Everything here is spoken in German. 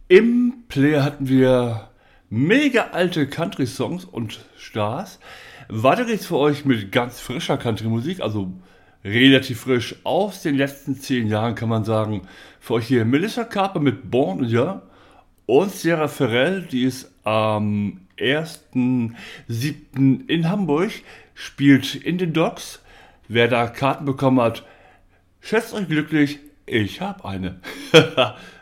Im Player hatten wir mega alte Country-Songs und Stars. Weiter geht's für euch mit ganz frischer Country-Musik, also relativ frisch aus den letzten 10 Jahren, kann man sagen. Für euch hier Melissa Carper mit Born ja und Sierra Ferrell, die ist am 1.7. in Hamburg, spielt in den Docks. Wer da Karten bekommen hat, schätzt euch glücklich, ich hab eine.